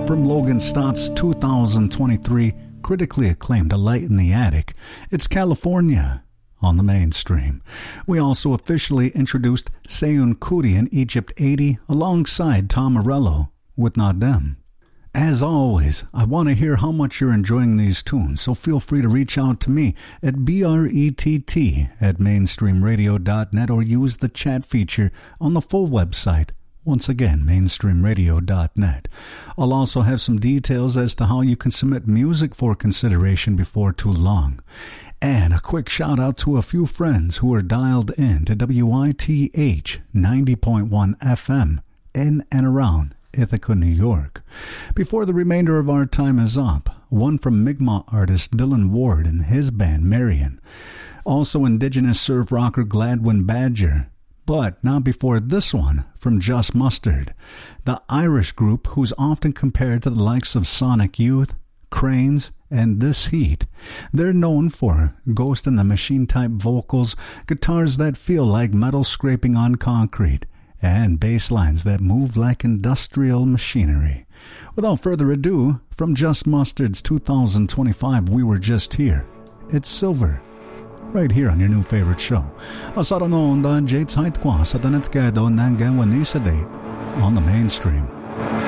from Logan Stott's 2023 critically acclaimed A Light in the Attic. It's California on the mainstream. We also officially introduced Seun Kuti in Egypt 80 alongside Tom Morello with Nadem. As always, I want to hear how much you're enjoying these tunes, so feel free to reach out to me at brett@mainstreamradio.net or use the chat feature on the full website. Once again, mainstreamradio.net. I'll also have some details as to how you can submit music for consideration before too long. And a quick shout out to a few friends who are dialed in to WITH 90.1 FM in and around Ithaca, New York. Before the remainder of our time is up, one from Mi'kmaq artist Dylan Ward and his band Marion. Also indigenous surf rocker Gladwin Badger. But not before this one from Just Mustard, the Irish group who's often compared to the likes of Sonic Youth, Cranes, and This Heat. They're known for Ghost in the Machine type vocals, guitars that feel like metal scraping on concrete, and bass lines that move like industrial machinery. Without further ado, from Just Mustard's 2025 We Were Just Here, it's Silver, right here on your new favorite show. Asara noon da Jades Height Kwa sa Danet Gado Nangan Wanisa Date on the mainstream.